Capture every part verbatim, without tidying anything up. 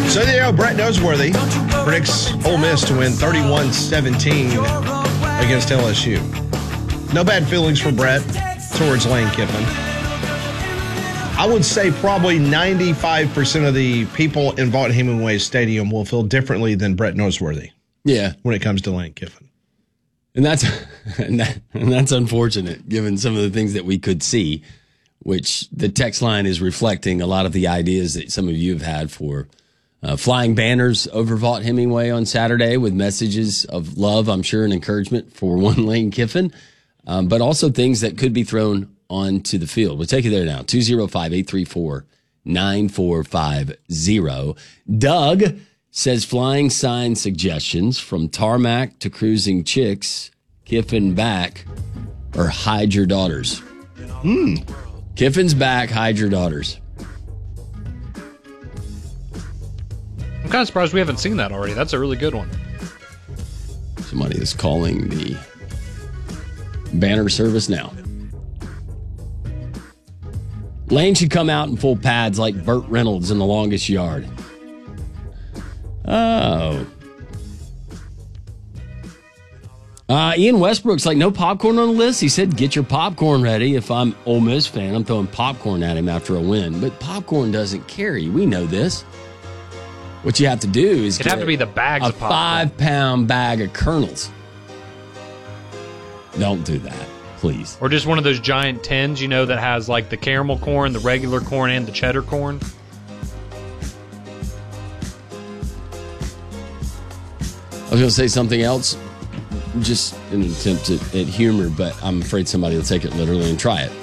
So there you go. Brett Noseworthy predicts Ole Miss to win thirty-one seventeen against L S U. No bad feelings for Brett towards Lane Kiffin. I would say probably ninety-five percent of the people in Vaught-Hemingway Stadium will feel differently than Brett Noseworthy. Yeah. When it comes to Lane Kiffin. And that's and, that, and that's unfortunate, given some of the things that we could see, which the text line is reflecting a lot of the ideas that some of you have had for uh, flying banners over Vaught-Hemingway on Saturday with messages of love, I'm sure, and encouragement for one Lane Kiffin, um, but also things that could be thrown onto the field. We'll take you there now. two oh five, eight three four, nine four five zero. Doug says flying sign suggestions from tarmac to cruising chicks, Kiffin back, or hide your daughters. Hmm. Kiffin's back, hide your daughters. I'm kind of surprised we haven't seen that already. That's a really good one. Somebody is calling the banner service now. Lane should come out in full pads like Burt Reynolds in The Longest Yard. Oh. Uh, Ian Westbrook's like, no popcorn on the list. He said, get your popcorn ready. If I'm Ole Miss fan, I'm throwing popcorn at him after a win. But popcorn doesn't carry. We know this. What you have to do is It'd get have to be the bags a of popcorn. five-pound bag of kernels. Don't do that, please. Or just one of those giant tins, you know, that has like the caramel corn, the regular corn, and the cheddar corn. I was going to say something else, just in an attempt at, at humor, but I'm afraid somebody will take it literally and try it.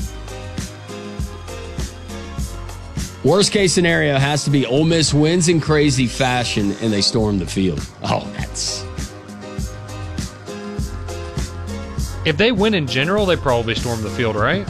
Worst case scenario has to be Ole Miss wins in crazy fashion and they storm the field. Oh, that's... If they win in general, they probably storm the field, right?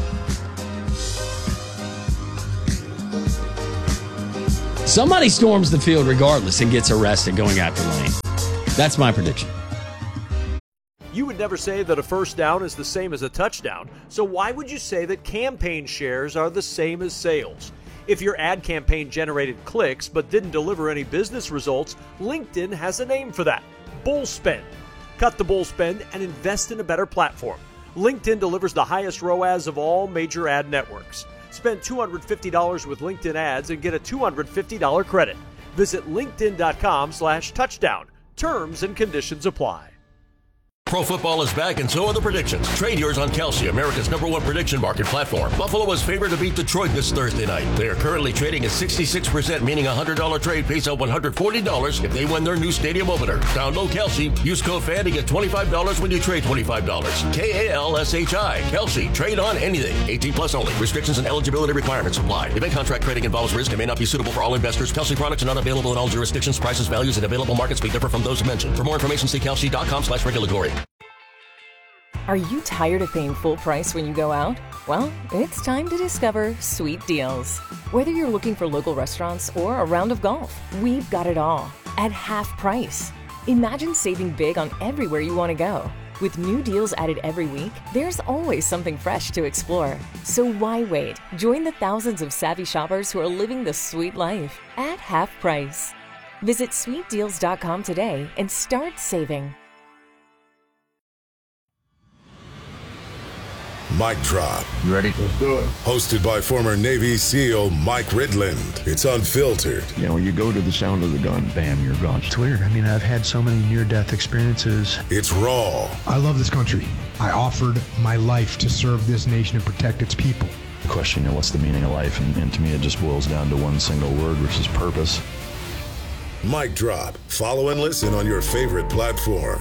Somebody storms the field regardless and gets arrested going after Lane. That's my prediction. You would never say that a first down is the same as a touchdown, so why would you say that campaign shares are the same as sales? If your ad campaign generated clicks but didn't deliver any business results, LinkedIn has a name for that: bull spend. Cut the bull spend and invest in a better platform. LinkedIn delivers the highest R O A S of all major ad networks. Spend two hundred fifty dollars with LinkedIn ads and get a two hundred fifty dollars credit. Visit linkedin.com slash touchdown. Terms and conditions apply. Pro football is back, and so are the predictions. Trade yours on Kalshi, America's number one prediction market platform. Buffalo is favored to beat Detroit this Thursday night. They are currently trading at sixty-six percent, meaning a one hundred dollars trade pays out one hundred forty dollars if they win their new stadium opener. Download Kalshi. Use code F A N to get twenty-five dollars when you trade twenty-five dollars. K A L S H I. Kalshi. Trade on anything. eighteen plus only. Restrictions and eligibility requirements apply. Event contract trading involves risk and may not be suitable for all investors. Kalshi products are not available in all jurisdictions. Prices, values, and available markets may differ from those mentioned. For more information, see kalshi.com slash regulatory. Are you tired of paying full price when you go out? Well, it's time to discover Sweet Deals. Whether you're looking for local restaurants or a round of golf, we've got it all at half price. Imagine saving big on everywhere you want to go. With new deals added every week, there's always something fresh to explore. So why wait? Join the thousands of savvy shoppers who are living the sweet life at half price. Visit sweet deals dot com today and start saving. Mic Drop. You ready? Let's do it. Hosted by former Navy SEAL Mike Ridland. It's unfiltered. You know, when you go to the sound of the gun, bam, you're gone. It's weird. I mean, I've had so many near-death experiences. It's raw. I love this country. I offered my life to serve this nation and protect its people. The question, you know, what's the meaning of life? And, and to me, it just boils down to one single word, which is purpose. Mic Drop. Follow and listen on your favorite platform.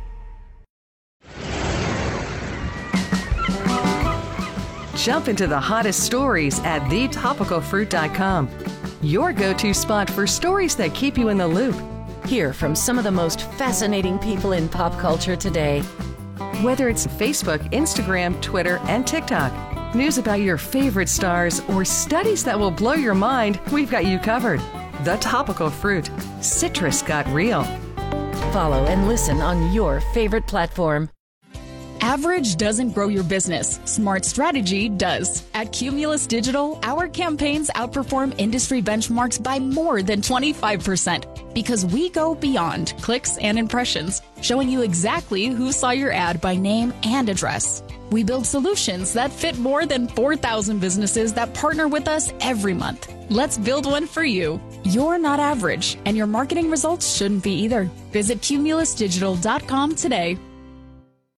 Jump into the hottest stories at the topical fruit dot com. Your go-to spot for stories that keep you in the loop. Hear from some of the most fascinating people in pop culture today. Whether it's Facebook, Instagram, Twitter, and TikTok, news about your favorite stars, or studies that will blow your mind, we've got you covered. The Topical Fruit. Citrus got real. Follow and listen on your favorite platform. Average doesn't grow your business. Smart strategy does. At Cumulus Digital, our campaigns outperform industry benchmarks by more than twenty-five percent because we go beyond clicks and impressions, showing you exactly who saw your ad by name and address. We build solutions that fit more than four thousand businesses that partner with us every month. Let's build one for you. You're not average, and your marketing results shouldn't be either. Visit cumulus digital dot com today.